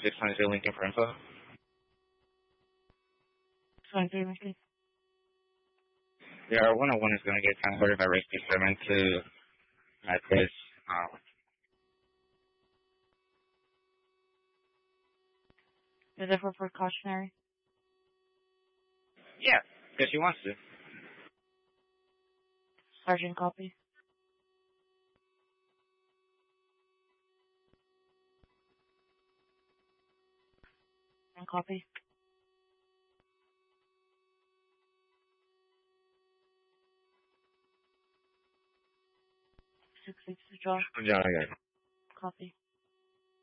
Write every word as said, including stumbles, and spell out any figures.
six hundred Lincoln for info. twenty-three, Michigan. Yeah, our one oh one is going to get transported by Rescue seven to Memphis. Um, Is it for precautionary? yeah, because she wants to. Sergeant, copy. And copy. Six six to draw. Yeah, I got it. Copy.